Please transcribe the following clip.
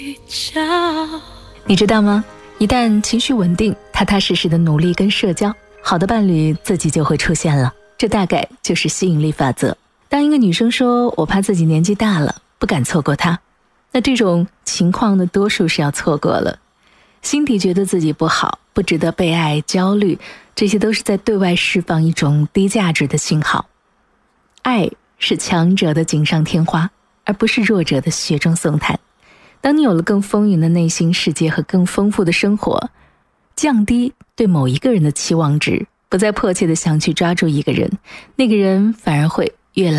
你知道吗？一旦情绪稳定，踏踏实实的努力跟社交，好的伴侣自己就会出现了。这大概就是吸引力法则。当一个女生说我怕自己年纪大了，不敢错过他，那这种情况呢，多数是要错过了。心底觉得自己不好，不值得被爱，焦虑，这些都是在对外释放一种低价值的信号。爱是强者的锦上添花，而不是弱者的雪中送炭。当你有了更丰盈的内心世界和更丰富的生活，降低对某一个人的期望值，不再迫切地想去抓住一个人，那个人反而会越来